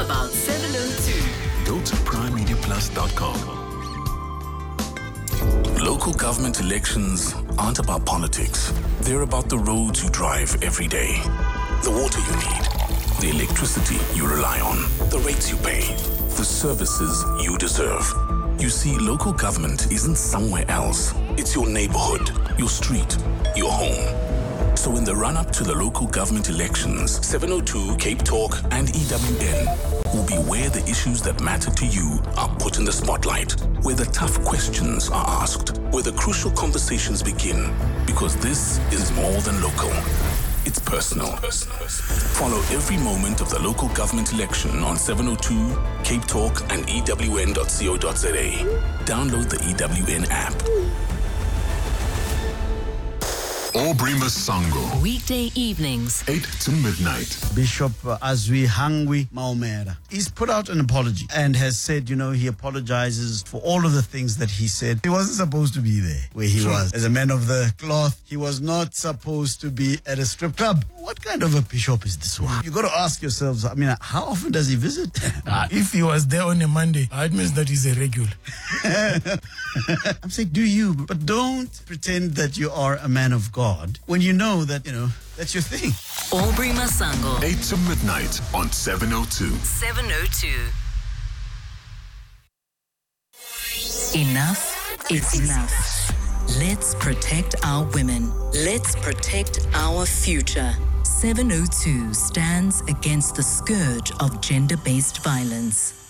about 7:02. Go to primemediaplus.com. Local government elections aren't about politics. They're about the roads you drive every day, the water you need, the electricity you rely on, the rates you pay, the services you deserve. You see, local government isn't somewhere else. It's your neighborhood, your street, your home. So in the run-up to the local government elections, 702, Cape Talk, and EWN will be where the issues that matter to you are put in the spotlight, where the tough questions are asked, where the crucial conversations begin, because this is more than local. It's personal. Follow every moment of the local government election on 702, Cape Talk, and EWN.co.za. Download the EWN app. Aubrey Masango. Weekday evenings. 8 to midnight. Bishop Azwi Hangwi Maumera. He's put out an apology and has said, he apologizes for all of the things that he said. He wasn't supposed to be there where he was. As a man of the cloth, he was not supposed to be at a strip club. What kind of a bishop is this one? You got to ask yourselves, how often does he visit? If he was there on a Monday, it means that he's a regular. I'm saying, do you, but don't pretend that you are a man of God when you know that, that's your thing. Aubrey Masango. 8 to midnight on 702. 7:02. Enough is enough. Let's protect our women. Let's protect our future. 702 stands against the scourge of gender-based violence.